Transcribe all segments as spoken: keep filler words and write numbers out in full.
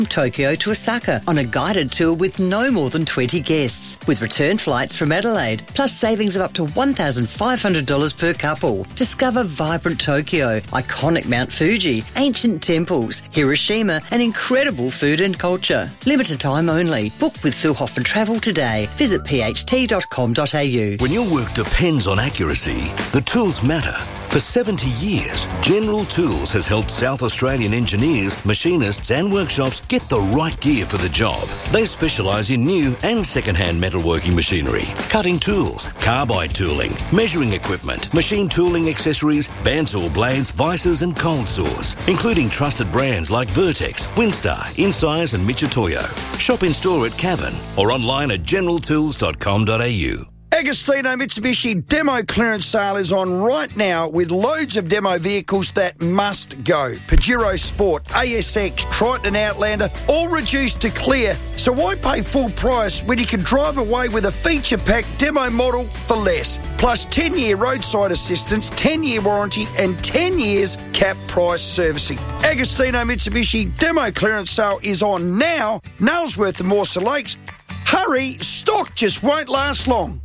from Tokyo to Osaka on a guided tour with no more than twenty guests, with return flights from Adelaide, plus savings of up to one thousand five hundred dollars per couple. Discover vibrant Tokyo, iconic Mount Fuji, ancient temples, Hiroshima, and incredible food and culture. Limited time only. Book with Phil Hoffman Travel today. Visit p h t dot com dot a u. When your work depends on accuracy, the tools matter. For seventy years, General Tools has helped South Australian engineers, machinists and workshops get the right gear for the job. They specialise in new and second-hand metalworking machinery, cutting tools, carbide tooling, measuring equipment, machine tooling accessories, bandsaw blades, vices and cold saws, including trusted brands like Vertex, Winstar, Insize and Michitoyo. Shop in store at Cavan or online at general tools dot com dot a u. Agostino Mitsubishi demo clearance sale is on right now with loads of demo vehicles that must go. Pajero Sport, A S X, Triton Outlander, all reduced to clear. So why pay full price when you can drive away with a feature-packed demo model for less? Plus ten-year roadside assistance, ten-year warranty and ten years cap price servicing. Agostino Mitsubishi demo clearance sale is on now. Nailsworth and Morsa Lakes. Hurry, stock just won't last long.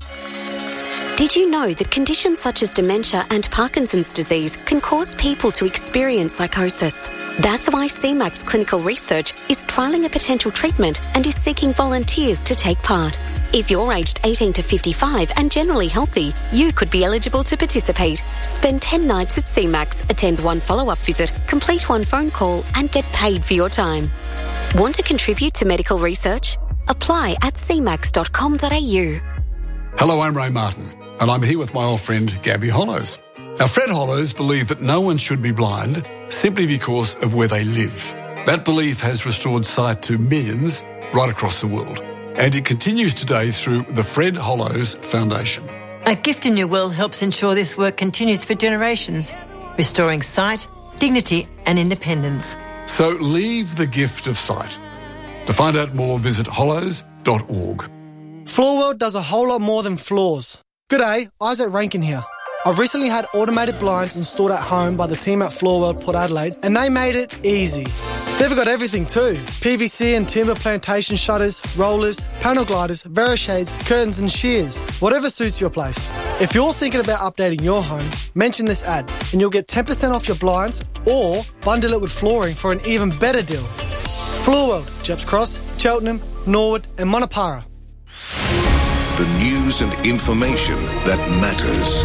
Did you know that conditions such as dementia and Parkinson's disease can cause people to experience psychosis? That's why C MAX Clinical Research is trialling a potential treatment and is seeking volunteers to take part. If you're aged eighteen to fifty-five and generally healthy, you could be eligible to participate. Spend ten nights at C MAX, attend one follow-up visit, complete one phone call and get paid for your time. Want to contribute to medical research? Apply at c max dot com dot a u. Hello, I'm Ray Martin, and I'm here with my old friend Gabby Hollows. Now, Fred Hollows believed that no one should be blind simply because of where they live. That belief has restored sight to millions right across the world, and it continues today through the Fred Hollows Foundation. A gift in your will helps ensure this work continues for generations, restoring sight, dignity and independence. So leave the gift of sight. To find out more, visit hollows dot org. Floorworld does a whole lot more than floors. G'day, Isaac Rankin here. I've recently had automated blinds installed at home by the team at Floorworld Port Adelaide, and they made it easy. They've got everything too. P V C and timber plantation shutters, rollers, panel gliders, Verishades, curtains and shears. Whatever suits your place. If you're thinking about updating your home, mention this ad and you'll get ten percent off your blinds or bundle it with flooring for an even better deal. Floorworld, Jeps Cross, Cheltenham, Norwood and Monopara. The news and information that matters.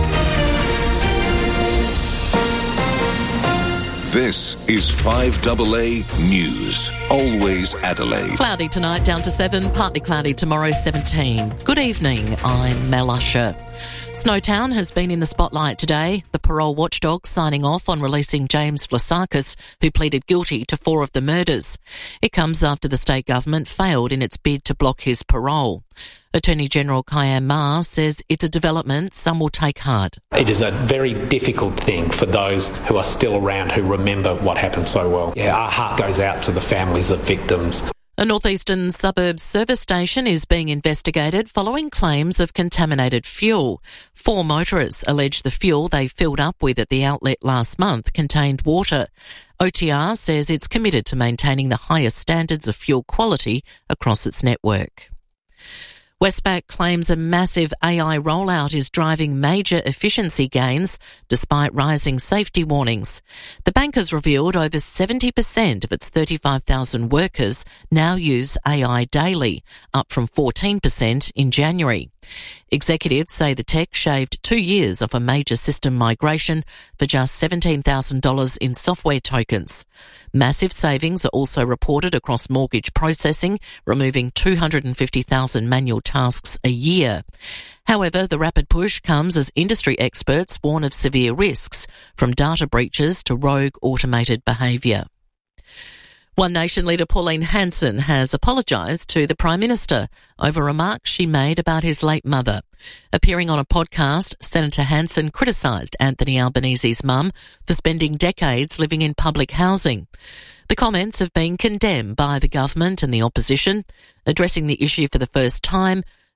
This is five A A News. Always Adelaide. Cloudy tonight, down to seven. Partly cloudy tomorrow, seventeen. Good evening, I'm Mel Usher. Snowtown has been in the spotlight today, the parole watchdog signing off on releasing James Vlasakis, who pleaded guilty to four of the murders. It comes after the state government failed in its bid to block his parole. Attorney General Kyan Ma says it's a development some will take hard. It is a very difficult thing for those who are still around who remember what happened so well. Yeah, our heart goes out to the families of victims. A northeastern suburbs service station is being investigated following claims of contaminated fuel. Four motorists allege the fuel they filled up with at the outlet last month contained water. O T R says it's committed to maintaining the highest standards of fuel quality across its network. Westpac claims a massive A I rollout is driving major efficiency gains despite rising safety warnings. The bank has revealed over seventy percent of its thirty-five thousand workers now use A I daily, up from fourteen percent in January. Executives say the tech shaved two years off a major system migration for just seventeen thousand dollars in software tokens. Massive savings are also reported across mortgage processing, removing two hundred fifty thousand manual tasks a year. However, the rapid push comes as industry experts warn of severe risks, from data breaches to rogue automated behaviour. One Nation leader Pauline Hanson has apologised to the Prime Minister over remarks she made about his late mother. Appearing on a podcast, Senator Hanson criticised Anthony Albanese's mum for spending decades living in public housing. The comments have been condemned by the government and the opposition. Addressing the issue for the first time,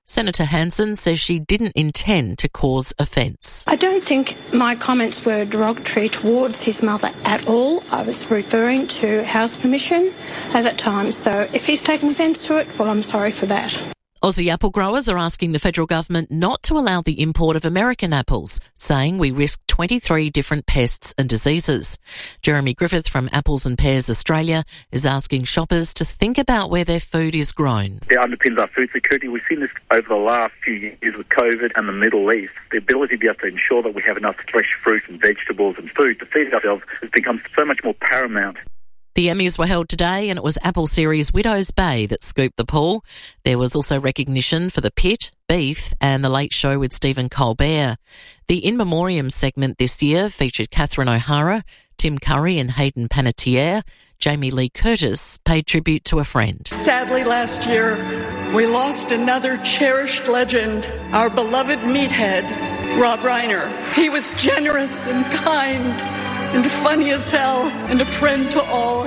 Senator Hanson says she didn't intend to cause offence. I don't think my comments were derogatory towards his mother at all. I was referring to House permission at that time, so if he's taken offence to it, well, I'm sorry for that. Aussie apple growers are asking the federal government not to allow the import of American apples, saying we risk twenty-three different pests and diseases. Jeremy Griffith from Apples and Pears Australia is asking shoppers to think about where their food is grown. It underpins our food security. We've seen this over the last few years with COVID and the Middle East. The ability to be able to ensure that we have enough fresh fruit and vegetables and food to feed ourselves has become so much more paramount. The Emmys were held today and it was Apple series Widow's Bay that scooped the pool. There was also recognition for The Pit, Beef and The Late Show with Stephen Colbert. The In Memoriam segment this year featured Catherine O'Hara, Tim Curry and Hayden Panettiere. Jamie Lee Curtis paid tribute to a friend. Sadly, last year, we lost another cherished legend, our beloved meathead, Rob Reiner. He was generous and kind and funny as hell, and a friend to all.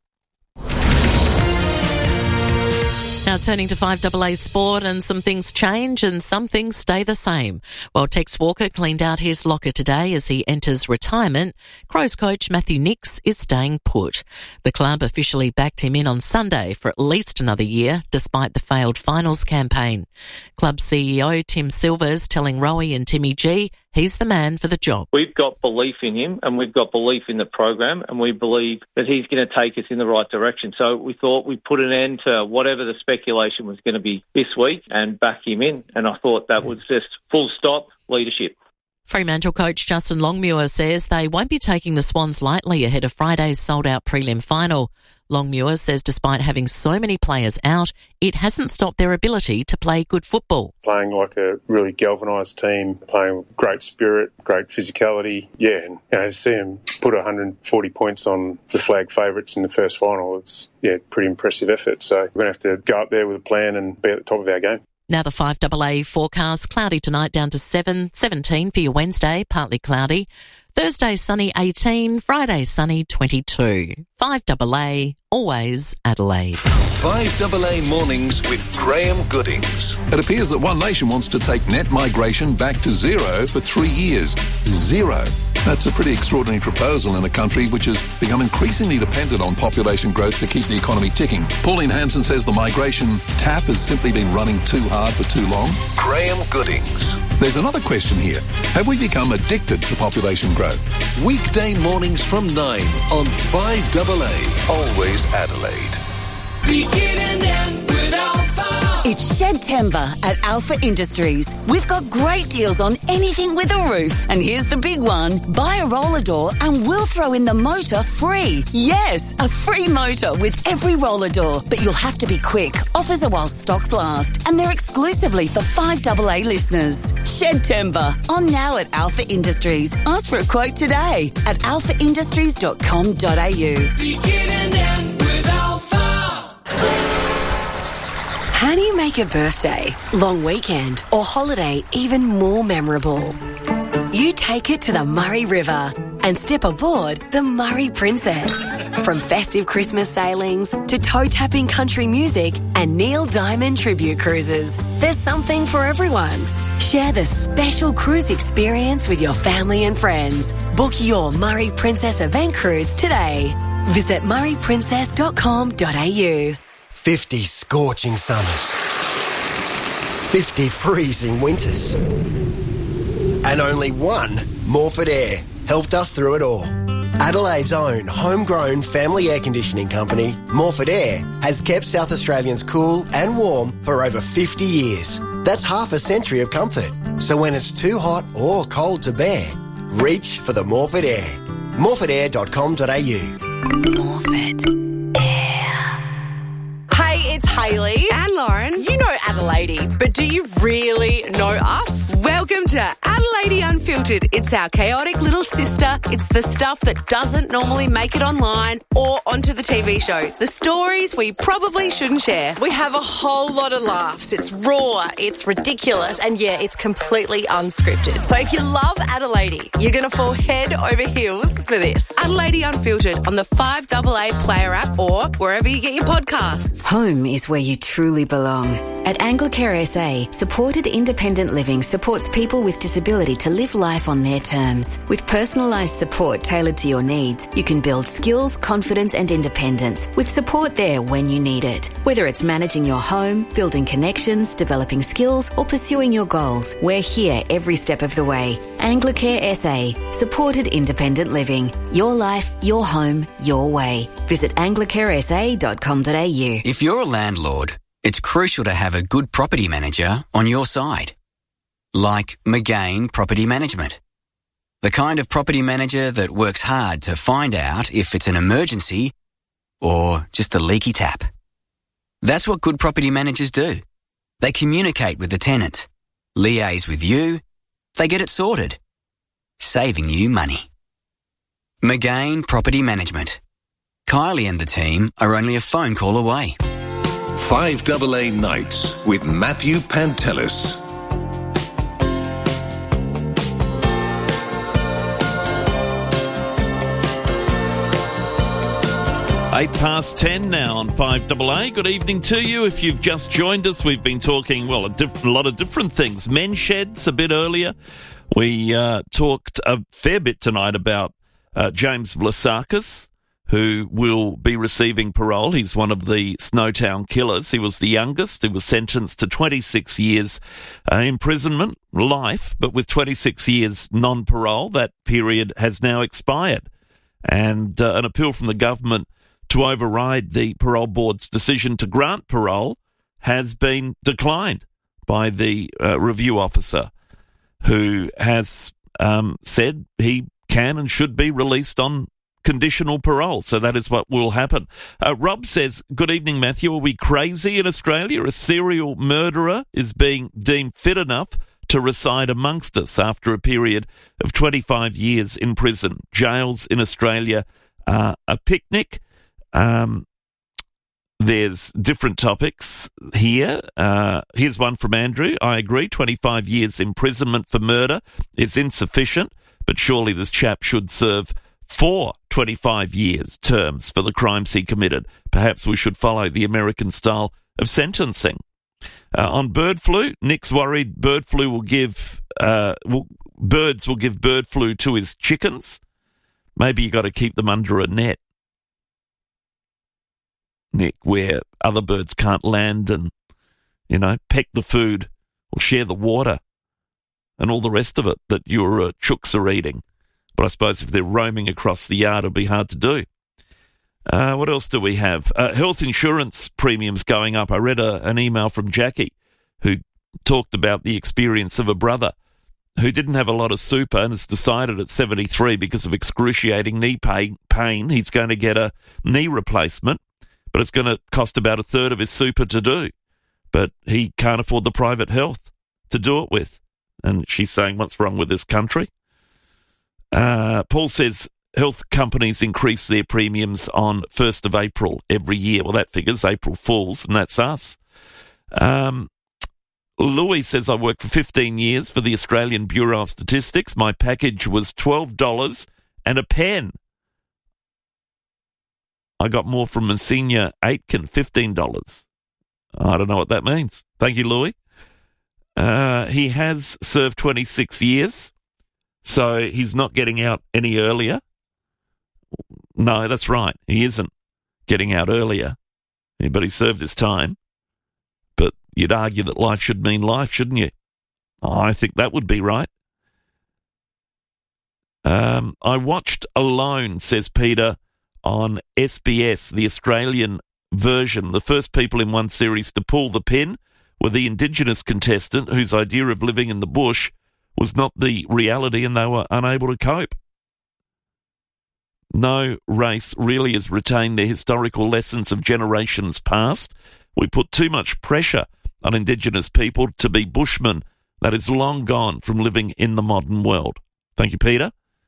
Now turning to five A A Sport, and some things change and some things stay the same. While Tex Walker cleaned out his locker today as he enters retirement, Crows coach Matthew Nicks is staying put. The club officially backed him in on Sunday for at least another year, despite the failed finals campaign. Club C E O Tim Silvers telling Rowie and Timmy G he's the man for the job. We've got belief in him and we've got belief in the program, and we believe that he's going to take us in the right direction. So we thought we'd put an end to whatever the speculation was going to be this week and back him in. And I thought that was just full stop leadership. Fremantle coach Justin Longmuir says they won't be taking the Swans lightly ahead of Friday's sold-out prelim final. Longmuir says despite having so many players out, it hasn't stopped their ability to play good football. Playing like a really galvanised team, playing with great spirit, great physicality. Yeah, and you know, to see them put one hundred forty points on the flag favourites in the first final, it's yeah, pretty impressive effort. So we're going to have to go up there with a plan and be at the top of our game. Now the five A A forecast, cloudy tonight down to seven, seventeen for your Wednesday, partly cloudy. Thursday sunny eighteen, Friday sunny twenty-two. five A A, always Adelaide. five A A mornings with Graham Goodings. It appears that One Nation wants to take net migration back to zero for three years. Zero. That's a pretty extraordinary proposal in a country which has become increasingly dependent on population growth to keep the economy ticking. Pauline Hanson says the migration tap has simply been running too hard for too long. Graham Goodings. There's another question here. Have we become addicted to population growth? Weekday mornings from nine on five A A. Always Adelaide. Beginning and with Alpha. It's Shedtember at Alpha Industries. We've got great deals on anything with a roof. And here's the big one. Buy a roller door and we'll throw in the motor free. Yes, a free motor with every roller door. But you'll have to be quick. Offers are while stocks last. And they're exclusively for five A A listeners. Shedtember. On now at Alpha Industries. Ask for a quote today at alpha industries dot com dot a u. Beginning and with Alpha. How do you make a birthday, long weekend or holiday even more memorable? You take it to the Murray River and step aboard the Murray Princess. From festive Christmas sailings to toe-tapping country music and Neil Diamond tribute cruises, there's something for everyone. Share the special cruise experience with your family and friends. Book your Murray Princess event cruise today. Visit murray princess dot com dot a u. fifty scorching summers, fifty freezing winters, and only one Morford Air helped us through it all. Adelaide's own homegrown family air conditioning company, Morford Air, has kept South Australians cool and warm for over fifty years. That's half a century of comfort. So when it's too hot or cold to bear, reach for the Morford Air. morford air dot com dot a u. Morford Air. Hey, it's Hayley and Lauren. You know Adelaide, but do you really know us? Welcome to Adelaide Adelaide Unfiltered. It's our chaotic little sister. It's the stuff that doesn't normally make it online or onto the T V show. The stories we probably shouldn't share. We have a whole lot of laughs. It's raw, it's ridiculous, and yeah, it's completely unscripted. So if you love Adelaide, you're going to fall head over heels for this. Adelaide Unfiltered on the five A A Player app or wherever you get your podcasts. Home is where you truly belong. At Anglicare S A, supported independent living supports people with disability to live life on their terms. With personalised support tailored to your needs, you can build skills, confidence and independence with support there when you need it. Whether it's managing your home, building connections, developing skills or pursuing your goals, we're here every step of the way. Anglicare S A, supported independent living. Your life, your home, your way. Visit anglicare s a dot com dot a u. If you're a landlord, it's crucial to have a good property manager on your side. Like McGain Property Management. The kind of property manager that works hard to find out if it's an emergency or just a leaky tap. That's what good property managers do. They communicate with the tenant, liaise with you, they get it sorted, saving you money. McGain Property Management. Kylie and the team are only a phone call away. five A A Nights with Matthew Pantelis. Eight past ten now on five A A. Good evening to you. If you've just joined us, we've been talking, well, a, diff- a lot of different things. Men's Sheds a bit earlier. We uh, talked a fair bit tonight about uh, James Vlasakis, who will be receiving parole. He's one of the Snowtown killers. He was the youngest. He was sentenced to twenty-six years uh, imprisonment, life, but with twenty-six years non-parole. That period has now expired. And uh, an appeal from the government to override the parole board's decision to grant parole has been declined by the uh, review officer, who has um, said he can and should be released on conditional parole. So that is what will happen. Uh, Rob says, good evening, Matthew. Are we crazy in Australia? A serial murderer is being deemed fit enough to reside amongst us after a period of twenty-five years in prison. Jails in Australia are a picnic. Um, there's different topics here. Uh, here's one from Andrew. I agree, twenty-five years imprisonment for murder is insufficient, but surely this chap should serve four twenty-five years terms for the crimes he committed. Perhaps we should follow the American style of sentencing. Uh, on bird flu, Nick's worried bird flu will give, uh, will, birds will give bird flu to his chickens. Maybe you got to keep them under a net, Nick, where other birds can't land and, you know, peck the food or share the water and all the rest of it that your uh, chooks are eating. But I suppose if they're roaming across the yard, it'll be hard to do. Uh, what else do we have? Uh, health insurance premiums going up. I read a, an email from Jackie who talked about the experience of a brother who didn't have a lot of super and has decided at seventy-three, because of excruciating knee pain, pain he's going to get a knee replacement, but it's going to cost about a third of his super to do. But he can't afford the private health to do it with. And she's saying, what's wrong with this country? Uh, Paul says health companies increase their premiums on first of April every year. Well, that figures April Fools, and that's us. Um, Louis says, I worked for fifteen years for the Australian Bureau of Statistics. My package was twelve dollars and a pen. I got more from Monsignor Aitken, fifteen dollars. I don't know what that means. Thank you, Louis. Uh, he has served twenty-six years, so he's not getting out any earlier. No, that's right. He isn't getting out earlier, but he served his time. But you'd argue that life should mean life, shouldn't you? Oh, I think that would be right. Um, I watched Alone, says Peter, on S B S, the Australian version. The first people in one series to pull the pin were the Indigenous contestant whose idea of living in the bush was not the reality and they were unable to cope. No race really has retained their historical lessons of generations past. We put too much pressure on Indigenous people to be bushmen that is long gone from living in the modern world. Thank you, Peter.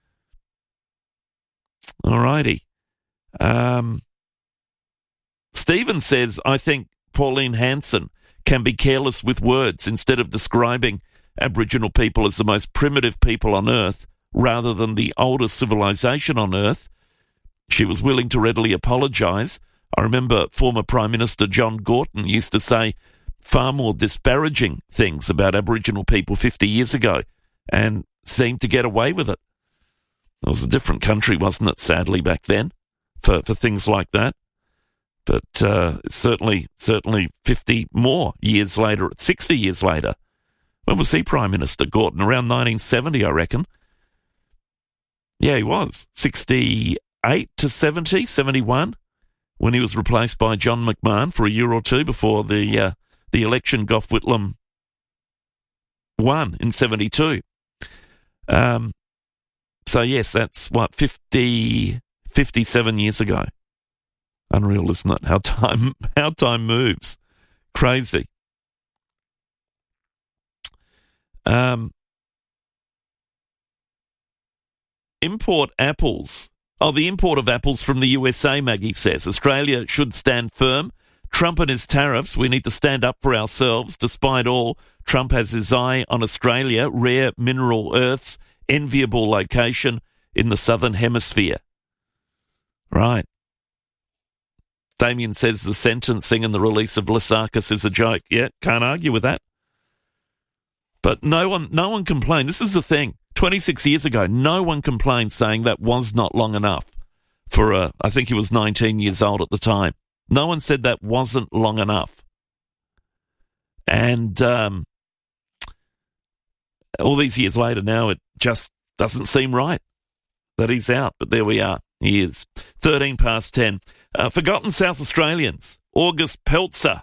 All righty. Um, Stephen says, I think Pauline Hanson can be careless with words instead of describing Aboriginal people as the most primitive people on earth rather than the oldest civilization on earth. She was willing to readily apologise. I remember former Prime Minister John Gorton used to say far more disparaging things about Aboriginal people fifty years ago and seemed to get away with it. It was a different country, wasn't it, sadly, back then, for, for things like that. But uh, certainly, certainly fifty more years later, sixty years later. When was he Prime Minister, Gorton? Around nineteen seventy, I reckon. Yeah, he was. sixty-eight to seventy, seventy-one, when he was replaced by John McMahon for a year or two before the uh, the election Gough Whitlam won in seventy-two. Um, so, yes, that's, what, fifty, fifty-seven years ago. Unreal, isn't it? How time, how time moves. Crazy. Um, import apples. Oh, the import of apples from the U S A, Maggie says. Australia should stand firm. Trump and his tariffs, we need to stand up for ourselves. Despite all, Trump has his eye on Australia, rare mineral earths, enviable location in the southern hemisphere. Right. Damien says the sentencing and the release of Lasakis is a joke. Yeah, can't argue with that. But no one no one complained. This is the thing. twenty-six years ago, no one complained saying that was not long enough for, a, I think he was nineteen years old at the time. No one said that wasn't long enough. And um, all these years later now, it just doesn't seem right that he's out. But there we are. He is. thirteen past ten. Uh, forgotten South Australians. August Peltzer.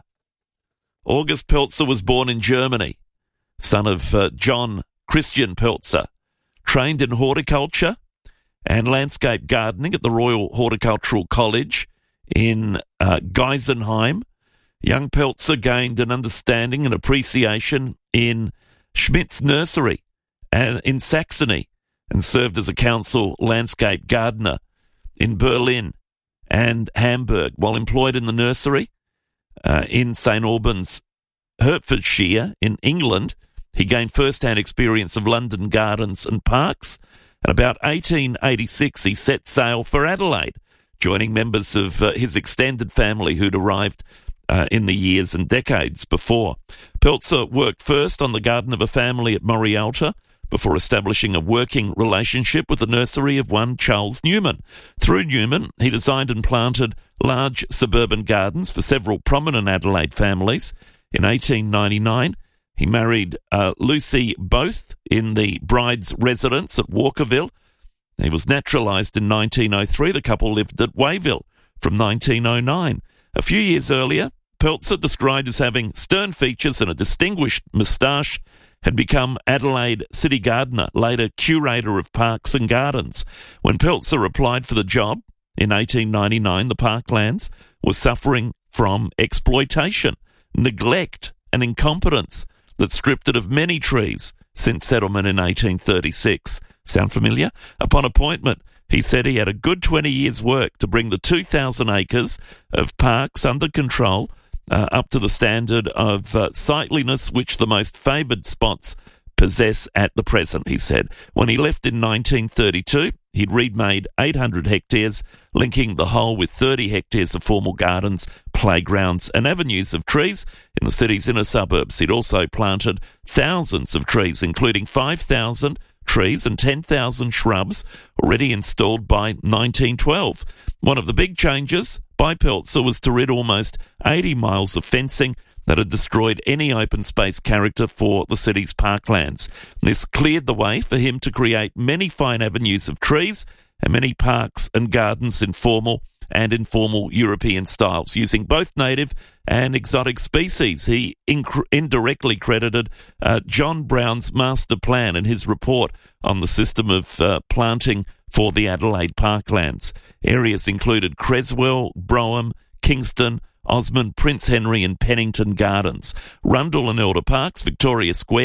August Peltzer was born in Germany, son of uh, John Christian Peltzer. Trained in horticulture and landscape gardening at the Royal Horticultural College in uh, Geisenheim. Young Peltzer gained an understanding and appreciation in Schmidt's Nursery and in Saxony and served as a council landscape gardener in Berlin and Hamburg. While employed in the nursery uh, in Saint Albans, Hertfordshire in England, he gained first-hand experience of London gardens and parks. And about eighteen eighty-six, he set sail for Adelaide, joining members of uh, his extended family who'd arrived uh, in the years and decades before. Peltzer worked first on the garden of a family at Morialta before establishing a working relationship with the nursery of one Charles Newman. Through Newman, he designed and planted large suburban gardens for several prominent Adelaide families. In eighteen ninety-nine, he married uh, Lucy Both in the bride's residence at Walkerville. He was naturalised in nineteen oh three. The couple lived at Wayville from nineteen oh nine. A few years earlier, Peltzer, described as having stern features and a distinguished moustache, had become Adelaide city gardener, later curator of parks and gardens. When Peltzer applied for the job in eighteen ninety-nine, the parklands were suffering from exploitation, neglect and incompetence that stripped it of many trees since settlement in eighteen thirty-six. Sound familiar? Upon appointment, he said he had a good twenty years' work to bring the two thousand acres of parks under control uh, up to the standard of uh, sightliness which the most favoured spots possess at the present, he said. When he left in nineteen thirty-two, he'd remade eight hundred hectares, linking the whole with thirty hectares of formal gardens, playgrounds and avenues of trees in the city's inner suburbs. He'd also planted thousands of trees, including five thousand trees and ten thousand shrubs already installed by nineteen twelve. One of the big changes by Peltzer was to rid almost eighty miles of fencing that had destroyed any open space character for the city's parklands. This cleared the way for him to create many fine avenues of trees and many parks and gardens in formal and informal European styles, using both native and exotic species. He inc- indirectly credited uh, John Brown's master plan in his report on the system of uh, planting for the Adelaide parklands. Areas included Creswell, Brougham, Kingston, Osmond, Prince Henry and Pennington Gardens, Rundle and Elder Parks, Victoria Square,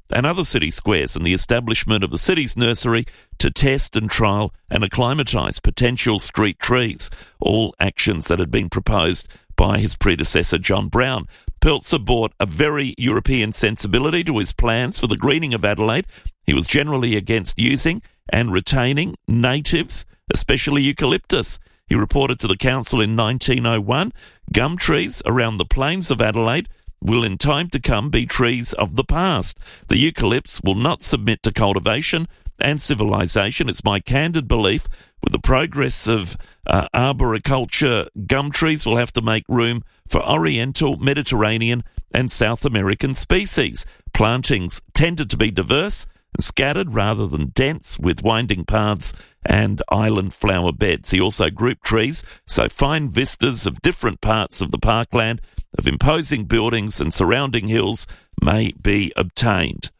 and other city squares, and the establishment of the city's nursery to test and trial and acclimatise potential street trees, all actions that had been proposed by his predecessor John Brown. Peltzer brought a very European sensibility to his plans for the greening of Adelaide. He was generally against using and retaining natives, especially eucalyptus. He reported to the council in nineteen oh one, gum trees around the plains of Adelaide will in time to come be trees of the past. The eucalypts will not submit to cultivation and civilization. It's my candid belief with the progress of uh, arboriculture, gum trees will have to make room for Oriental, Mediterranean and South American species. Plantings tended to be diverse and scattered rather than dense, with winding paths and island flower beds. He also grouped trees so fine vistas of different parts of the parkland of imposing buildings and surrounding hills may be obtained.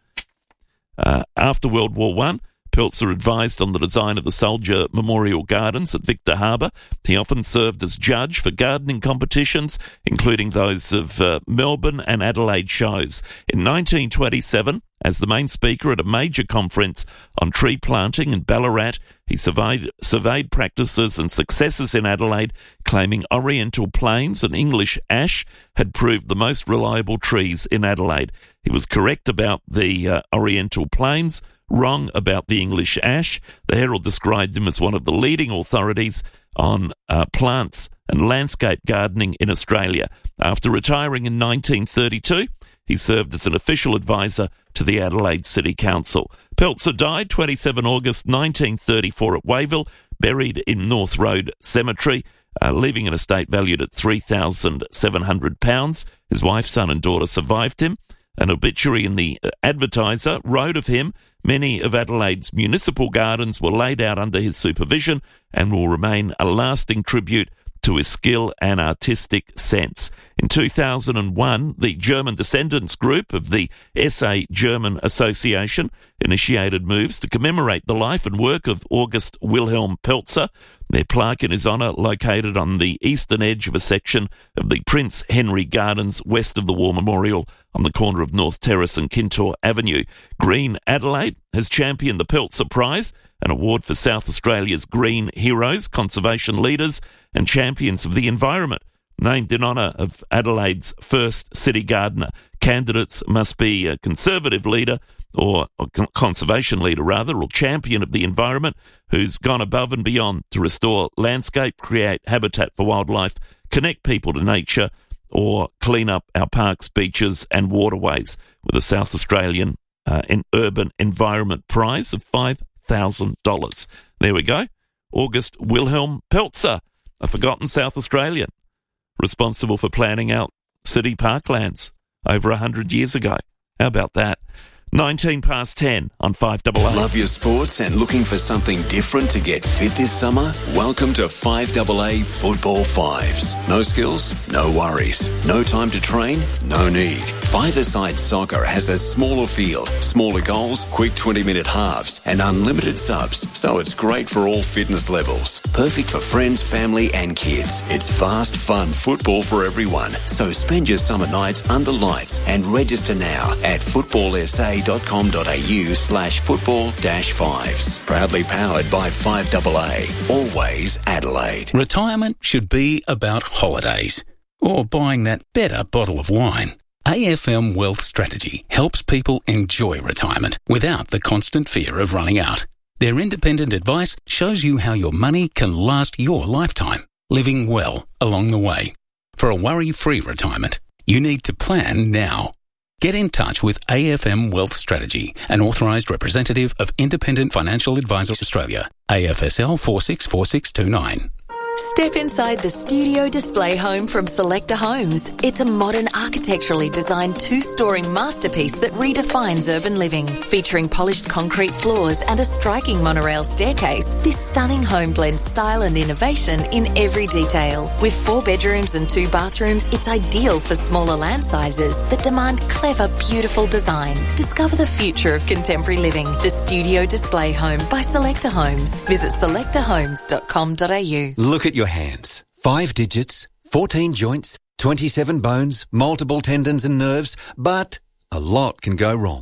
Uh, after World War One, Peltzer advised on the design of the Soldier Memorial Gardens at Victor Harbour. He often served as judge for gardening competitions, including those of uh, Melbourne and Adelaide shows. In nineteen twenty-seven, as the main speaker at a major conference on tree planting in Ballarat, he surveyed, surveyed practices and successes in Adelaide, claiming Oriental planes and English ash had proved the most reliable trees in Adelaide. He was correct about the uh, Oriental planes, wrong about the English ash. The Herald described him as one of the leading authorities on uh, plants and landscape gardening in Australia. After retiring in nineteen thirty-two, he served as an official advisor to the Adelaide City Council. Peltzer died twenty-seven August nineteen thirty-four at Wayville, buried in North Road Cemetery, uh, leaving an estate valued at three thousand seven hundred pounds. His wife, son and daughter survived him. An obituary in the Advertiser wrote of him, many of Adelaide's municipal gardens were laid out under his supervision and will remain a lasting tribute to his skill and artistic sense. In two thousand one, the German Descendants Group of the S A German Association initiated moves to commemorate the life and work of August Wilhelm Peltzer. Their plaque in his honour located on the eastern edge of a section of the Prince Henry Gardens west of the War Memorial on the corner of North Terrace and Kintore Avenue. Green Adelaide has championed the Peltzer Prize, an award for South Australia's green heroes, conservation leaders and champions of the environment. Named in honour of Adelaide's first city gardener. Candidates must be a conservative leader or a conservation leader rather, or champion of the environment who's gone above and beyond to restore landscape, create habitat for wildlife, connect people to nature, or clean up our parks, beaches and waterways, with a South Australian uh, in Urban Environment Prize of five thousand dollars. There we go. August Wilhelm Peltzer, a forgotten South Australian, responsible for planning out city parklands over one hundred years ago. How about that? nineteen past ten on five double A. Love your sports and looking for something different to get fit this summer? Welcome to five double A Football Fives. No skills? No worries. No time to train? No need. Five-a-side soccer has a smaller field, smaller goals, quick twenty-minute halves and unlimited subs, so it's great for all fitness levels. Perfect for friends, family and kids. It's fast, fun football for everyone. So spend your summer nights under lights and register now at footballsa.com.au slash football dash fives. Proudly powered by five double A. Always Adelaide. Retirement should be about holidays or buying that better bottle of wine. A F M Wealth Strategy helps people enjoy retirement without the constant fear of running out. Their independent advice shows you how your money can last your lifetime, living well along the way. For a worry-free retirement, you need to plan now. Get in touch with A F M Wealth Strategy, an authorised representative of Independent Financial Advisors Australia, A F S L four six four six two nine. Step inside the studio display home from Selecta Homes. It's a modern, architecturally designed two-storey masterpiece that redefines urban living. Featuring polished concrete floors and a striking monorail staircase, this stunning home blends style and innovation in every detail. With four bedrooms and two bathrooms, it's ideal for smaller land sizes that demand clever, beautiful design. Discover the future of contemporary living. The Studio Display Home by Selecta Homes. Visit selecta homes dot com dot a u. Look at your hands. Five digits, fourteen joints, twenty-seven bones, multiple tendons and nerves, but a lot can go wrong.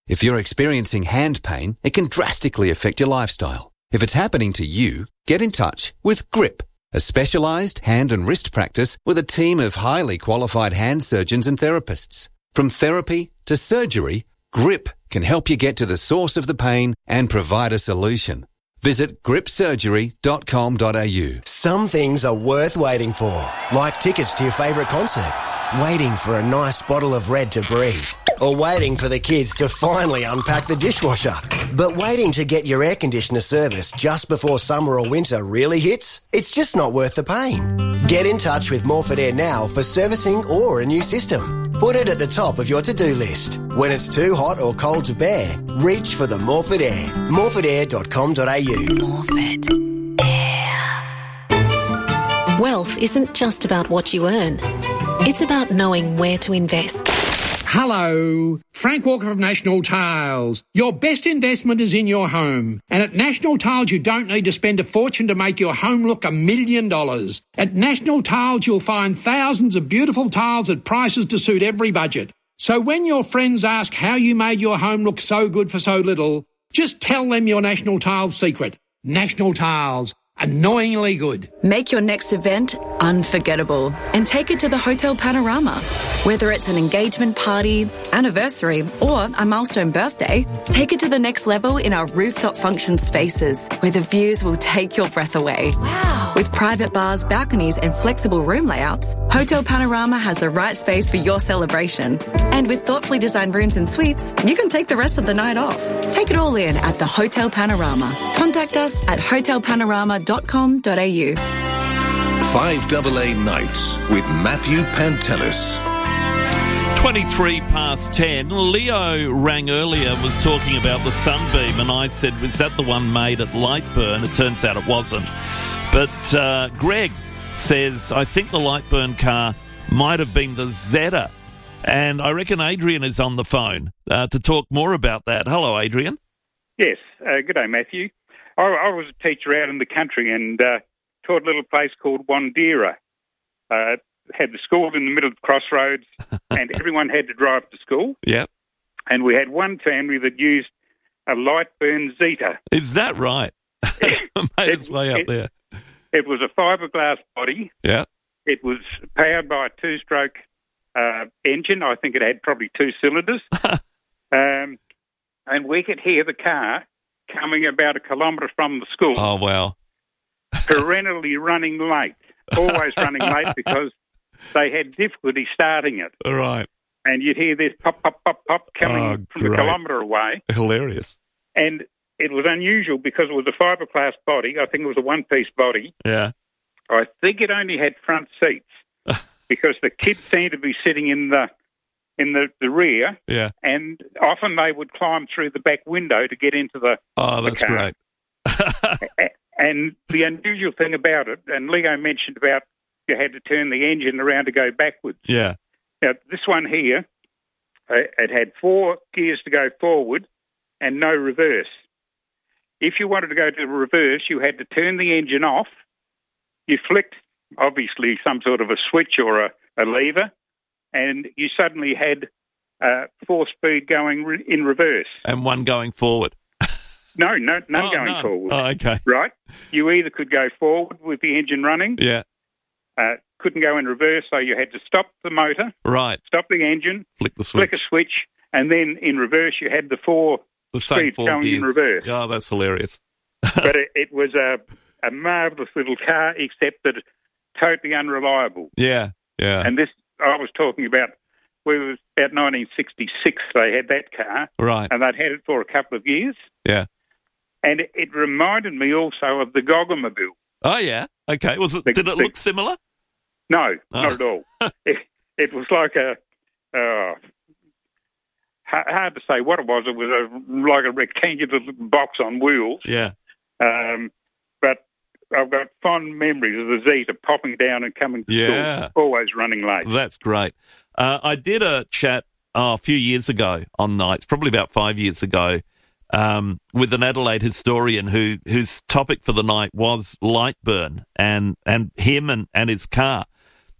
If you're experiencing hand pain, it can drastically affect your lifestyle. If it's happening to you, get in touch with Grip, a specialised hand and wrist practice with a team of highly qualified hand surgeons and therapists. From therapy to surgery, Grip can help you get to the source of the pain and provide a solution. Visit grip surgery dot com dot a u. Some things are worth waiting for, like tickets to your favourite concert, waiting for a nice bottle of Red to breathe, or waiting for the kids to finally unpack the dishwasher. But waiting to get your air conditioner serviced just before summer or winter really hits? It's just not worth the pain. Get in touch with Morford Air now for servicing or a new system. Put it at the top of your to-do list. When it's too hot or cold to bear, reach for the Morford Air. morford air dot com dot a u. Morford Air. Wealth isn't just about what you earn. It's about knowing where to invest. Hello, Frank Walker of National Tiles. Your best investment is in your home. And at National Tiles, you don't need to spend a fortune to make your home look a million dollars. At National Tiles, you'll find thousands of beautiful tiles at prices to suit every budget. So when your friends ask how you made your home look so good for so little, just tell them your National Tiles secret. National Tiles. Annoyingly good. Make your next event unforgettable and take it to the Hotel Panorama. Whether it's an engagement party, anniversary, or a milestone birthday, take it to the next level in our rooftop function spaces where the views will take your breath away. Wow. With private bars, balconies, and flexible room layouts, Hotel Panorama has the right space for your celebration. And with thoughtfully designed rooms and suites, you can take the rest of the night off. Take it all in at the Hotel Panorama. Contact us at hotel panorama dot com dot a u. five double A Nights with Matthew Pantelis. twenty-three past ten. Leo rang earlier, was talking about the Sunbeam, and I said, was that the one made at Lightburn? It turns out it wasn't. But uh, Greg says, I think the Lightburn car might have been the Zeta. And I reckon Adrian is on the phone uh, to talk more about that. Hello, Adrian. Yes. Uh, good day, Matthew. I, I was a teacher out in the country and uh, taught a little place called Wandera. Uh, had the school in the middle of the crossroads and everyone had to drive to school. Yeah. And we had one family that used a Lightburn Zeta. Is that right? Made its way up it, there. It was a fiberglass body. Yeah. It was powered by a two-stroke uh, engine. I think it had probably two cylinders. um, and we could hear the car coming about a kilometre from the school. Oh, wow. Perennially running late. Always running late because they had difficulty starting it. All right. And you'd hear this pop, pop, pop, pop coming oh, from great. a kilometre away. Hilarious. And it was unusual because it was a fiberglass body. I think it was a one-piece body. Yeah. I think it only had front seats because the kids seemed to be sitting in the in the, the rear. Yeah. And often they would climb through the back window to get into the Oh, that's the car. great. And the unusual thing about it, and Leo mentioned about you had to turn the engine around to go backwards. Yeah. Now, this one here, uh, it had four gears to go forward and no reverse. If you wanted to go to reverse, you had to turn the engine off. You flicked, obviously, some sort of a switch or a, a lever, and you suddenly had uh, four-speed going re- in reverse. And one going forward. No, no, none oh, going none. forward. Oh, okay. Right? You either could go forward with the engine running. Yeah. Uh, couldn't go in reverse, so you had to stop the motor. Right. Stop the engine. Flick the switch. Flick a switch, and then in reverse you had the four the same speeds four going gears. in reverse. Oh, that's hilarious. But it, it was a, a marvellous little car, except that totally unreliable. Yeah, yeah. And this, I was talking about, well, it was about nineteen sixty-six they had that car. Right. And they'd had it for a couple of years. Yeah. And it, it reminded me also of the Goggomobile. Oh, yeah. Okay. Was it? The, did it the, look similar? No, oh. not at all. it, it was like a... Uh, hard to say what it was. It was a, like a rectangular box on wheels. Yeah. Um, but I've got fond memories of the Zeta popping down and coming to Yeah. school, always running late. That's great. Uh, I did a chat oh, a few years ago on nights, probably about five years ago, um, with an Adelaide historian who whose topic for the night was Lightburn and, and him and, and his car.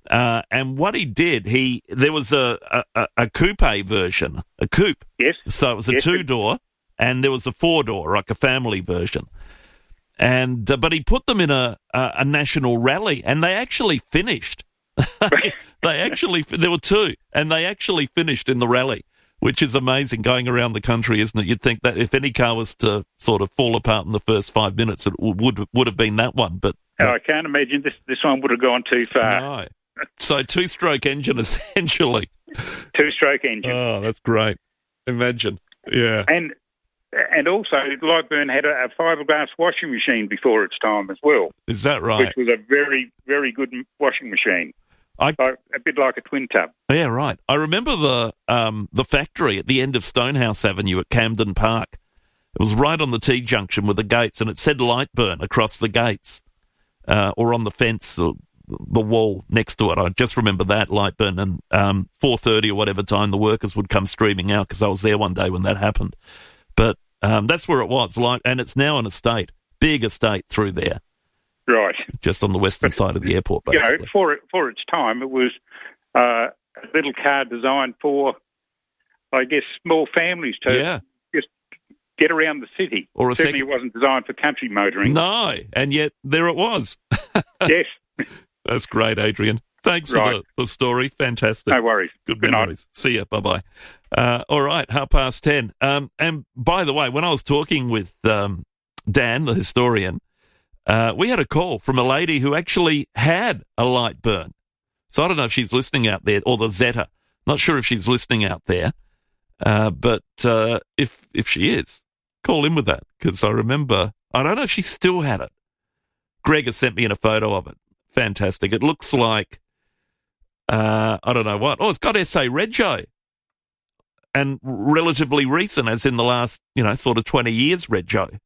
Uh, and what he did, he there was a, a, a coupe version, a coupe. Yes. So it was a yes. two-door, and there was a four-door, like a family version. And uh, but he put them in a, a, a national rally, and they actually finished. they actually there were two, and they actually finished in the rally, which is amazing. Going around the country, isn't it? You'd think that if any car was to sort of fall apart in the first five minutes, it would would have been that one. But oh, I can't imagine this this one would have gone too far. No. So two-stroke engine, essentially. Two-stroke engine. Oh, that's great. Imagine, yeah. And and also, Lightburn had a, a fiberglass washing machine before its time as well. Is that right? Which was a very, very good washing machine. I, like, a bit like a twin tub. Yeah, right. I remember the um, the factory at the end of Stonehouse Avenue at Camden Park. It was right on the T-junction with the gates, and it said Lightburn across the gates uh, or on the fence or the wall next to it. I just remember that, Lightburn, and um, four thirty or whatever time the workers would come streaming out because I was there one day when that happened. But um, that's where it was, like, and it's now an estate, big estate through there. Right. Just on the western but, side of the airport, basically. You know, for, it, for its time, it was uh, a little car designed for, I guess, small families to yeah. just get around the city. Or a Certainly sec- it wasn't designed for country motoring. No, and yet there it was. Yes. That's great, Adrian. Thanks right. for the, the story. Fantastic. No worries. Good, Good memories. night. See ya. Bye-bye. Uh, all right, half past ten. Um, and by the way, when I was talking with um, Dan, the historian, uh, we had a call from a lady who actually had a Lightburn. So I don't know if she's listening out there, or the Zeta. Not sure if she's listening out there. Uh, but uh, if if she is, call in with that, because I remember, I don't know if she still had it. Greg has sent me in a photo of it. Fantastic. It looks like, uh, I don't know what. Oh, it's got S A Rego. And relatively recent, as in the last, you know, sort of twenty years, Rego.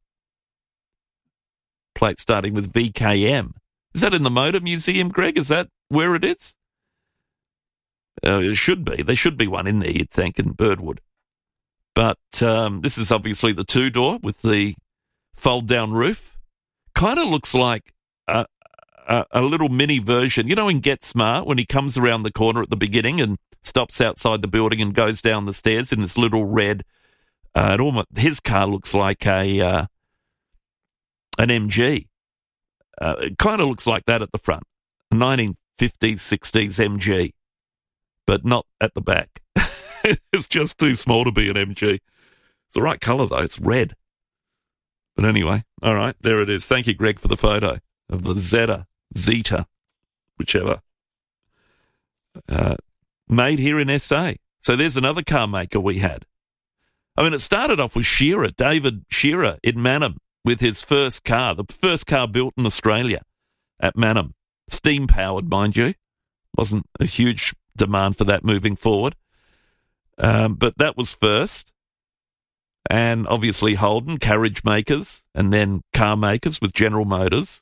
Plate starting with V K M. Is that in the Motor Museum, Greg? Is that where it is? Uh, it should be. There should be one in there, you'd think, in Birdwood. But um, this is obviously the two-door with the fold-down roof. Kind of looks like a, a, a little mini version. You know in Get Smart, when he comes around the corner at the beginning and stops outside the building and goes down the stairs in this little red, uh, it almost, his car looks like a uh, an M G. Uh, it kind of looks like that at the front. A nineteen fifties, sixties M G, but not at the back. It's just too small to be an M G. It's the right colour, though. It's red. But anyway, all right, there it is. Thank you, Greg, for the photo of the Zeta, Zeta, whichever. Uh, made here in S A. So there's another car maker we had. I mean, it started off with Shearer, David Shearer in Mannum, with his first car, the first car built in Australia at Mannum. Steam-powered, mind you. Wasn't a huge demand for that moving forward. Um, but that was first. And obviously Holden, carriage makers, and then car makers with General Motors.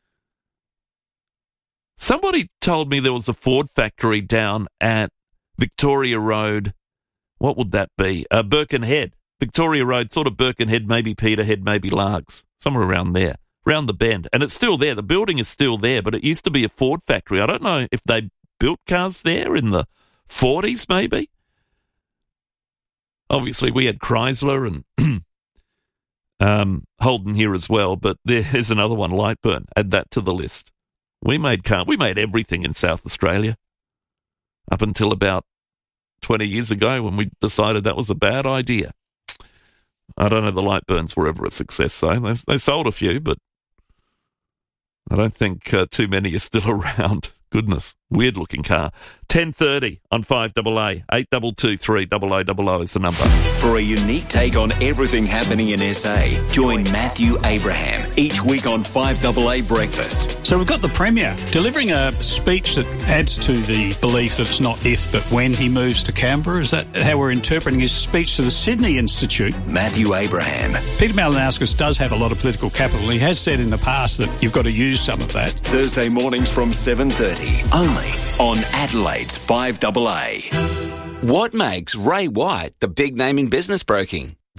Somebody told me there was a Ford factory down at Victoria Road. What would that be? Uh, Birkenhead. Victoria Road, sort of Birkenhead, maybe Peterhead, maybe Largs. Somewhere around there, around the bend. And it's still there. The building is still there, but it used to be a Ford factory. I don't know if they built cars there in the forties, maybe. Obviously, we had Chrysler and um, Holden here as well, but there's another one, Lightburn. Add that to the list. We made car, we made everything in South Australia up until about twenty years ago when we decided that was a bad idea. I don't know the Lightburns were ever a success, though. They, they sold a few, but I don't think uh, too many are still around. Goodness, weird-looking car. ten thirty on five A A. eight two two three double oh double oh is the number. For a unique take on everything happening in S A, join Matthew Abraham each week on five A A Breakfast. So we've got the Premier delivering a speech that adds to the belief that it's not if but when he moves to Canberra. Is that how we're interpreting his speech to the Sydney Institute? Matthew Abraham. Peter Malinauskas does have a lot of political capital. He has said in the past that you've got to use some of that. Thursday mornings from seven thirty, only on Adelaide's five A A. What makes Ray White the big name in business broking?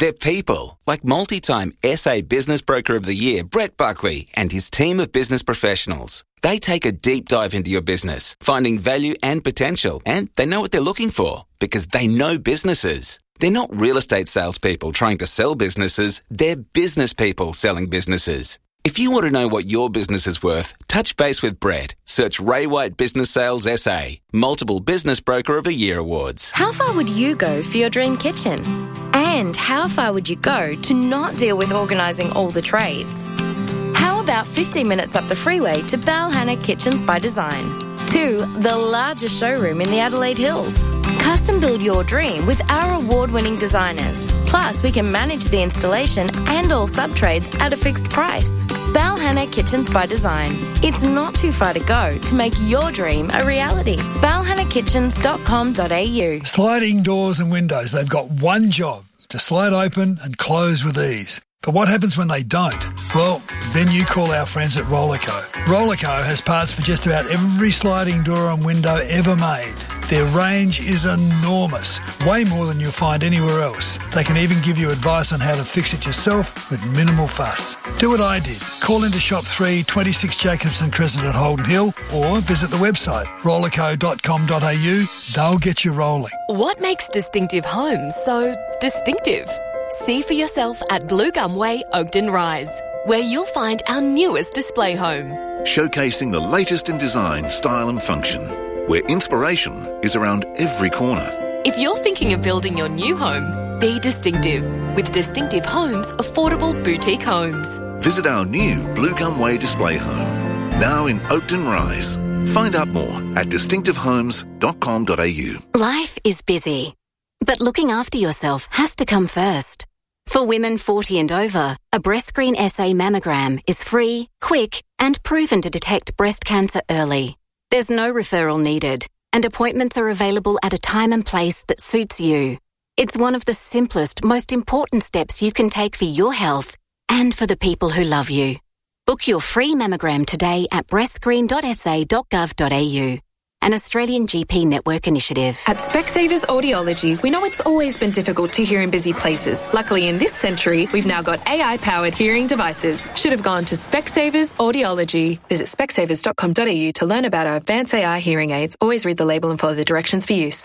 They're people, like multi-time S A Business Broker of the Year, Brett Buckley, and his team of business professionals. They take a deep dive into your business, finding value and potential, and they know what they're looking for because they know businesses. They're not real estate salespeople trying to sell businesses, they're business people selling businesses. If you want to know what your business is worth, touch base with Brett. Search Ray White Business Sales S A, multiple Business Broker of the Year awards. How far would you go for your dream kitchen? And how far would you go to not deal with organising all the trades? How about fifteen minutes up the freeway to Balhanna Kitchens by Design? To the largest showroom in the Adelaide Hills. Custom build your dream with our award-winning designers. Plus, we can manage the installation and all sub-trades at a fixed price. Balhanna Kitchens by Design. It's not too far to go to make your dream a reality. balhanna kitchens dot com dot a u. Sliding doors and windows, they've got one job, to slide open and close with ease. But what happens when they don't? Well, then you call our friends at Rollerco. Rollerco has parts for just about every sliding door and window ever made. Their range is enormous, way more than you'll find anywhere else. They can even give you advice on how to fix it yourself with minimal fuss. Do what I did. Call into Shop three, twenty-six Jacobson Crescent at Holden Hill, or visit the website rollerco dot com dot a u. They'll get you rolling. What makes Distinctive Homes so distinctive? See for yourself at Blue Gum Way, Oakden Rise, where you'll find our newest display home. Showcasing the latest in design, style and function, where inspiration is around every corner. If you're thinking of building your new home, be distinctive with Distinctive Homes Affordable Boutique Homes. Visit our new Blue Gum Way display home, now in Oakden Rise. Find out more at distinctive homes dot com dot a u. Life is busy, but looking after yourself has to come first. For women forty and over, a Breast Screen S A mammogram is free, quick, and proven to detect breast cancer early. There's no referral needed, and appointments are available at a time and place that suits you. It's one of the simplest, most important steps you can take for your health and for the people who love you. Book your free mammogram today at breast screen dot s a dot gov dot a u. An Australian G P network initiative. At Specsavers Audiology, we know it's always been difficult to hear in busy places. Luckily, in this century, we've now got A I-powered hearing devices. Should have gone to Specsavers Audiology. Visit specsavers dot com dot a u to learn about our advanced A I hearing aids. Always read the label and follow the directions for use.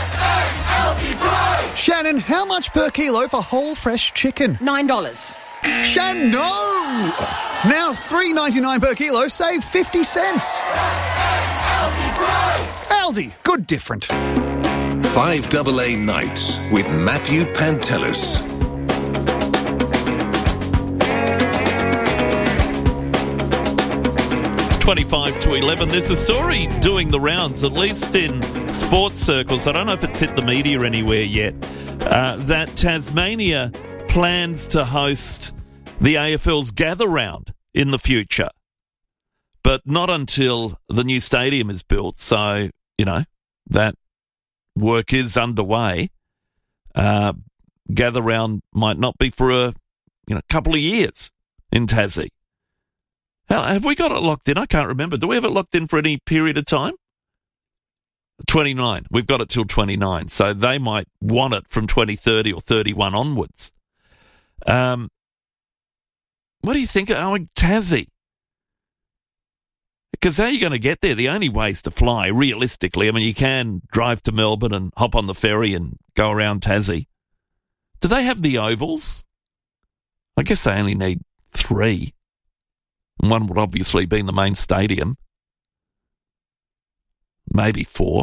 Shannon, how much per kilo for whole fresh chicken? Nine dollars. Shan, no! Now three ninety-nine per kilo, save fifty cents. Aldi, good different. five double A Nights with Matthew Pantelis. twenty-five to eleven. There's a story doing the rounds, at least in sports circles. I don't know if it's hit the media anywhere yet, uh, that Tasmania plans to host the A F L's Gather Round in the future, but not until the new stadium is built. So, you know, that work is underway. Uh, Gather Round might not be for a you know couple of years in Tassie. Hell, have we got it locked in? I can't remember. Do we have it locked in for any period of time? twenty-nine. We've got it till twenty-nine. So they might want it from twenty thirty or thirty-one onwards. Um, what do you think of oh, Tassie? Because how are you going to get there? The only way is to fly, realistically. I mean, you can drive to Melbourne and hop on the ferry and go around Tassie. Do they have the ovals? I guess they only need three. And one would obviously be in the main stadium. Maybe four.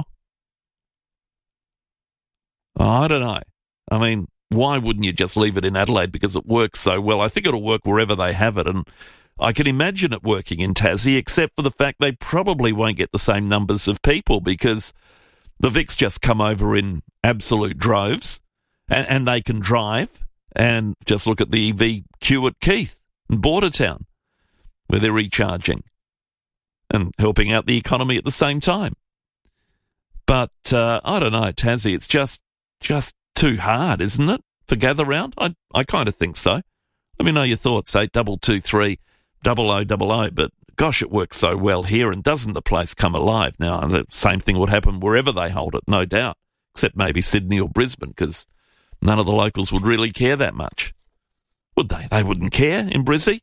Oh, I don't know. I mean, why wouldn't you just leave it in Adelaide? Because it works so well. I think it'll work wherever they have it. And I can imagine it working in Tassie, except for the fact they probably won't get the same numbers of people because the Vics just come over in absolute droves and, and they can drive. And just look at the E V queue at Keith and Bordertown, where they're recharging and helping out the economy at the same time. But uh, I don't know, Tassie, it's just just too hard, isn't it, for Gather Round? I I kind of think so. Let me know your thoughts, eight two two three, double oh double oh. But gosh, it works so well here, and doesn't the place come alive? Now, the same thing would happen wherever they hold it, no doubt, except maybe Sydney or Brisbane, because none of the locals would really care that much. Would they? They wouldn't care in Brizzy.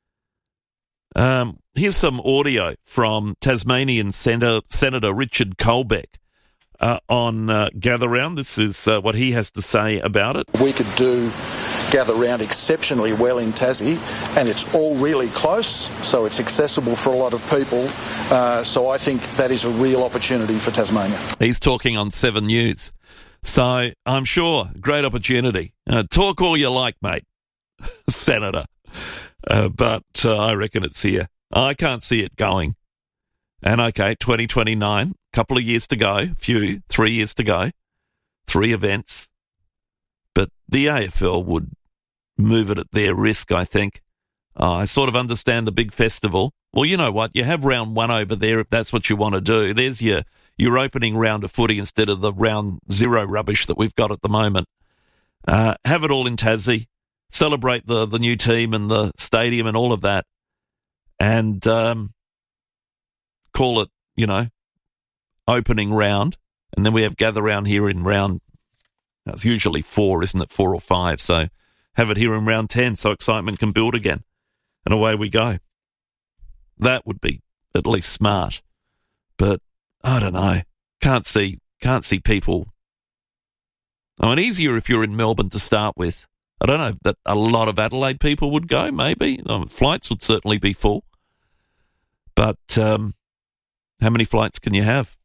Um, here's some audio from Tasmanian Senator, Senator Richard Colbeck uh, on uh, Gather Round. This is uh, what he has to say about it. We could do Gather Round exceptionally well in Tassie, and it's all really close, so it's accessible for a lot of people. Uh, so I think that is a real opportunity for Tasmania. He's talking on Seven News. So I'm sure, great opportunity. Uh, talk all you like, mate, Senator. Uh, but uh, I reckon it's here. I can't see it going. And okay, twenty twenty-nine, couple of years to go, few, three years to go, three events. But the A F L would move it at their risk, I think. Uh, I sort of understand the big festival. Well, you know what? You have round one over there if that's what you want to do. There's your, your opening round of footy instead of the round zero rubbish that we've got at the moment. Uh, have it all in Tassie. Celebrate the, the new team and the stadium and all of that. And um, call it, you know, opening round. And then we have Gather Round here in round, it's usually four, isn't it? Four or five. So have it here in round ten so excitement can build again. And away we go. That would be at least smart. But I don't know. Can't see, can't see people. I mean, easier if you're in Melbourne to start with. I don't know that a lot of Adelaide people would go, maybe. Um, flights would certainly be full. But um, how many flights can you have?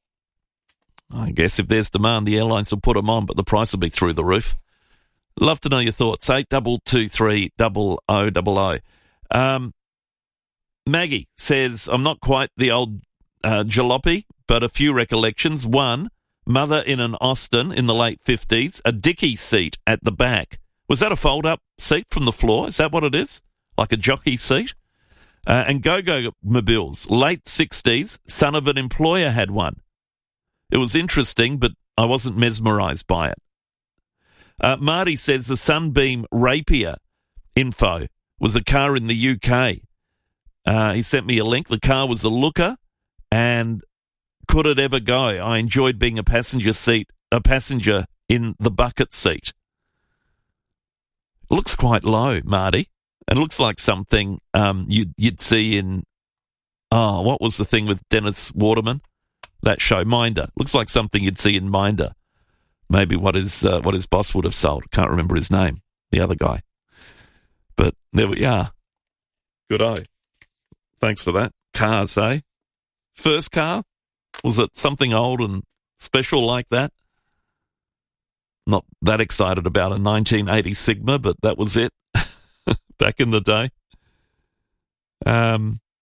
I guess if there's demand, the airlines will put them on, but the price will be through the roof. Love to know your thoughts. eight two two three, oh oh oh oh. Um, Maggie says, I'm not quite the old uh, jalopy, but a few recollections. One, mother in an Austin in the late fifties, a Dickie seat at the back. Was that a fold-up seat from the floor? Is that what it is? Like a jockey seat? Uh, and Go-Go mobiles, late sixties, son of an employer had one. It was interesting, but I wasn't mesmerised by it. Uh, Marty says the Sunbeam Rapier info was a car in the U K. Uh, he sent me a link. The car was a looker, and could it ever go? I enjoyed being a passenger seat, a passenger in the bucket seat. Looks quite low, Marty. It looks like something um, you'd, you'd see in, oh, what was the thing with Dennis Waterman? That show, Minder. Looks like something you'd see in Minder. Maybe what his, uh, what his boss would have sold. Can't remember his name, the other guy. But there we are. Good eye. Thanks for that. Cars, eh? First car? Was it something old and special like that? Not that excited about a nineteen eighty Sigma, but that was it back in the day. Um,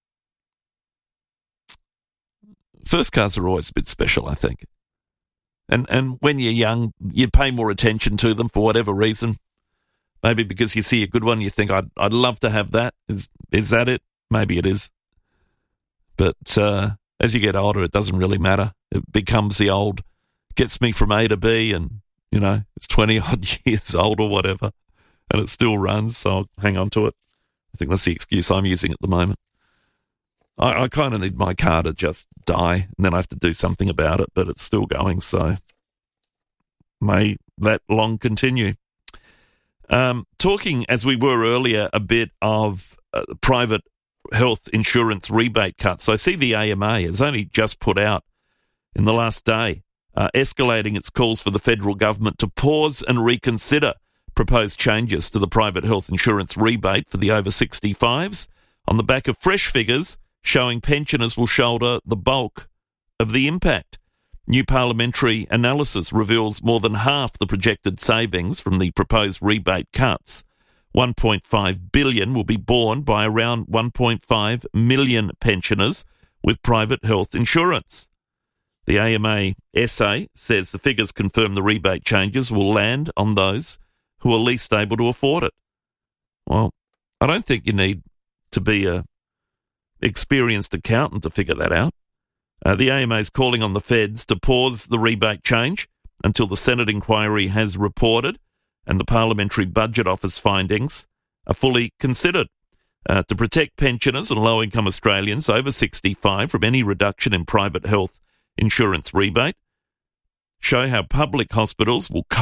first cars are always a bit special, I think. And and when you're young, you pay more attention to them for whatever reason. Maybe because you see a good one, you think, I'd I'd love to have that. Is is that it? Maybe it is. But uh, as you get older, it doesn't really matter. It becomes the old, gets me from A to B, and you know, it's twenty-odd years old or whatever, and it still runs, so I'll hang on to it. I think that's the excuse I'm using at the moment. I, I kind of need my car to just die, and then I have to do something about it, but it's still going, so may that long continue. Um, talking, as we were earlier, a bit of uh, private health insurance rebate cuts. I see the A M A has only just put out in the last day Uh, escalating its calls for the federal government to pause and reconsider proposed changes to the private health insurance rebate for the over sixty-fives on the back of fresh figures showing pensioners will shoulder the bulk of the impact. New parliamentary analysis reveals more than half the projected savings from the proposed rebate cuts. one point five billion dollars will be borne by around one point five million pensioners with private health insurance. The A M A essay says the figures confirm the rebate changes will land on those who are least able to afford it. Well, I don't think you need to be a experienced accountant to figure that out. Uh, the A M A is calling on the feds to pause the rebate change until the Senate inquiry has reported and the Parliamentary Budget Office findings are fully considered uh, to protect pensioners and low-income Australians over sixty-five from any reduction in private health insurance rebate, show how public hospitals will cope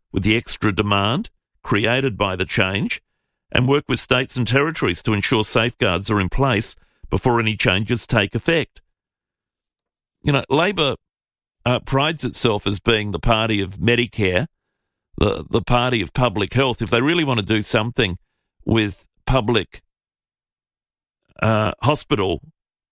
with the extra demand created by the change and work with states and territories to ensure safeguards are in place before any changes take effect. You know, Labor uh, prides itself as being the party of Medicare, the, the party of public health. If they really want to do something with public uh, hospital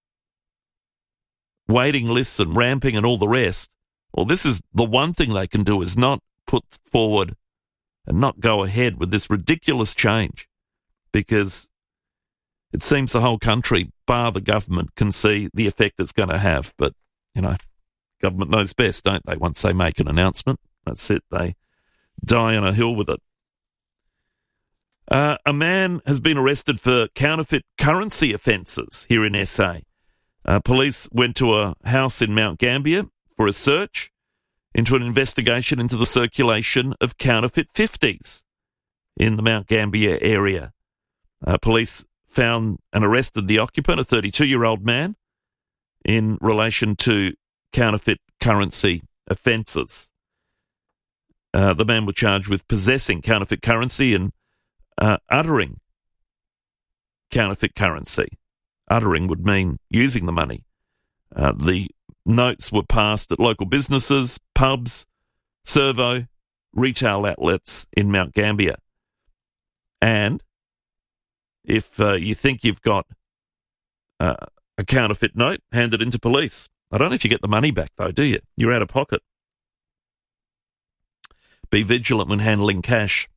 waiting lists and ramping and all the rest, well, this is the one thing they can do, is not put forward and not go ahead with this ridiculous change, because it seems the whole country, bar the government, can see the effect it's going to have. But, you know, government knows best, don't they? Once they make an announcement, that's it. They die on a hill with it. Uh, a man has been arrested for counterfeit currency offences here in S A. Uh, police went to a house in Mount Gambier for a search into an investigation into the circulation of counterfeit fifties in the Mount Gambier area. Uh, police found and arrested the occupant, a thirty-two-year-old man, in relation to counterfeit currency offences. Uh, the man was charged with possessing counterfeit currency and uh, uttering counterfeit currency. Uttering would mean using the money. Uh, the notes were passed at local businesses, pubs, servo, retail outlets in Mount Gambier. And if uh, you think you've got uh, a counterfeit note, hand it into police. I don't know if you get the money back, though, do you? You're out of pocket. Be vigilant when handling cash.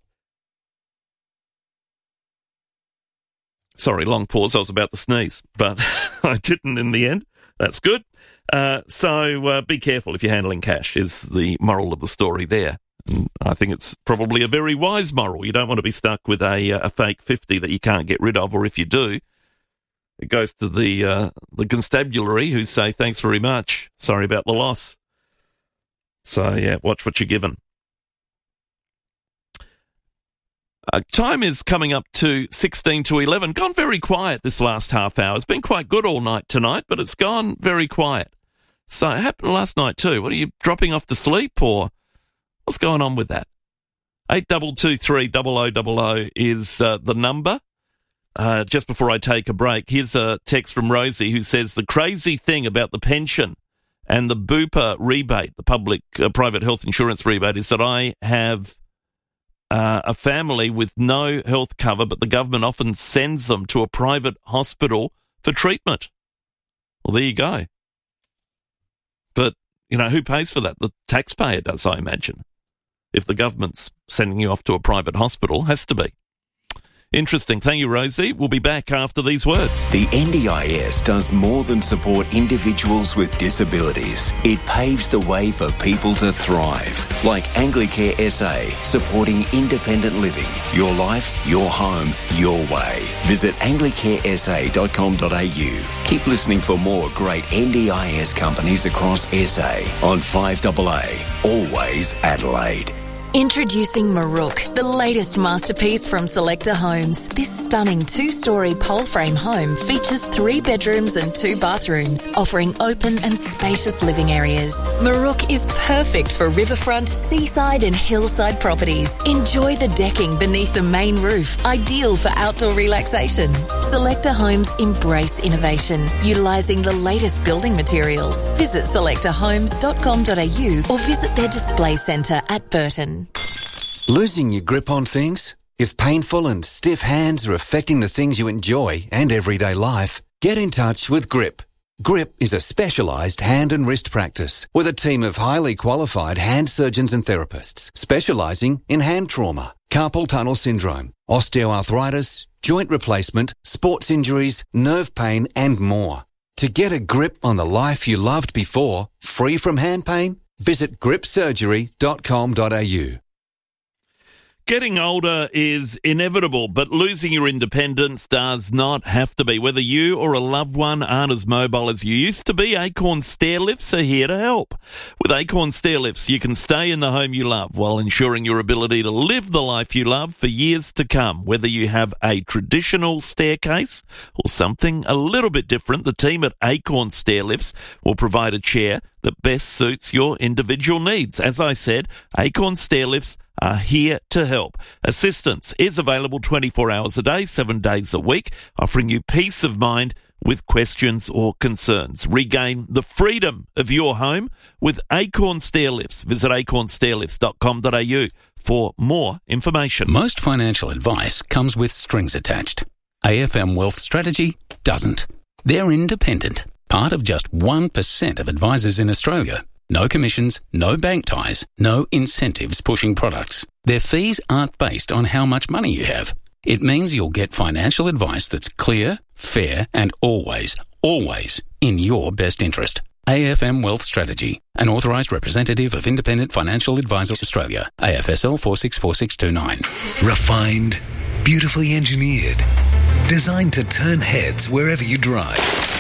Sorry, long pause. I was about to sneeze, but I didn't in the end. That's good. Uh, so uh, be careful if you're handling cash, is the moral of the story there. And I think it's probably a very wise moral. You don't want to be stuck with a, a fake fifty that you can't get rid of, or if you do, it goes to the uh, the constabulary who say, thanks very much, sorry about the loss. So, yeah, watch what you're given. Uh, time is coming up to sixteen to eleven. Gone very quiet this last half hour. It's been quite good all night tonight, but it's gone very quiet. So it happened last night too. What, are you dropping off to sleep, or what's going on with that? eight two two three double oh double oh is uh, the number. Uh, just before I take a break, here's a text from Rosie who says, the crazy thing about the pension and the Bupa rebate, the public uh, private health insurance rebate, is that I have Uh, a family with no health cover, but the government often sends them to a private hospital for treatment. Well, there you go. But, you know, who pays for that? The taxpayer does, I imagine. If the government's sending you off to a private hospital, has to be. Interesting. Thank you, Rosie. We'll be back after these words. The N D I S does more than support individuals with disabilities. It paves the way for people to thrive. Like Anglicare S A, supporting independent living. Your life, your home, your way. Visit anglicare s a dot com dot a u. Keep listening for more great N D I S companies across S A on five A A. Always Adelaide. Introducing Marook, the latest masterpiece from Selector Homes. This stunning two-storey pole-frame home features three bedrooms and two bathrooms, offering open and spacious living areas. Marook is perfect for riverfront, seaside and hillside properties. Enjoy the decking beneath the main roof, ideal for outdoor relaxation. Selector Homes embrace innovation, utilising the latest building materials. Visit selector homes dot com dot a u or visit their display centre at Burton. Losing your grip on things? If painful and stiff hands are affecting the things you enjoy and everyday life, get in touch with Grip. Grip is a specialised hand and wrist practice with a team of highly qualified hand surgeons and therapists specialising in hand trauma, carpal tunnel syndrome, osteoarthritis, joint replacement, sports injuries, nerve pain and more. To get a grip on the life you loved before, free from hand pain, visit grip surgery dot com dot a u. Getting older is inevitable, but losing your independence does not have to be. Whether you or a loved one aren't as mobile as you used to be, Acorn Stairlifts are here to help. With Acorn Stairlifts, you can stay in the home you love while ensuring your ability to live the life you love for years to come. Whether you have a traditional staircase or something a little bit different, the team at Acorn Stairlifts will provide a chair that best suits your individual needs. As I said, Acorn Stairlifts are here to help. Assistance is available twenty-four hours a day, seven days a week, offering you peace of mind with questions or concerns. Regain the freedom of your home with Acorn Stairlifts. Visit acorn stairlifts dot com dot a u for more information. Most financial advice comes with strings attached. A F M Wealth Strategy doesn't. They're independent, part of just one percent of advisors in Australia. No commissions, no bank ties, no incentives pushing products. Their fees aren't based on how much money you have. It means you'll get financial advice that's clear, fair, and always, always in your best interest. A F M Wealth Strategy, an authorised representative of Independent Financial Advisors Australia, A F S L four six four six two nine. Refined, beautifully engineered, designed to turn heads wherever you drive.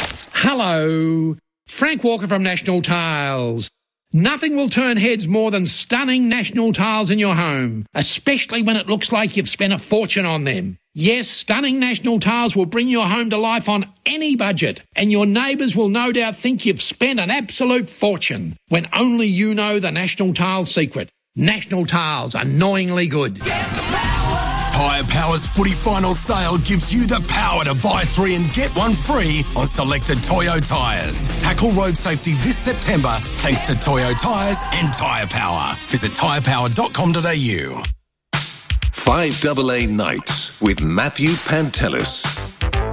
Hello, Frank Walker from National Tiles. Nothing will turn heads more than stunning National Tiles in your home, especially when it looks like you've spent a fortune on them. Yes, stunning National Tiles will bring your home to life on any budget, and your neighbours will no doubt think you've spent an absolute fortune, when only you know the National Tiles secret. National Tiles, annoyingly good. Tyre Power's footy final sale gives you the power to buy three and get one free on selected Toyo tyres. Tackle road safety this September thanks to Toyo tyres and Tyre Power. Visit tyre power dot com dot a u. five double A Nights with Matthew Pantelis.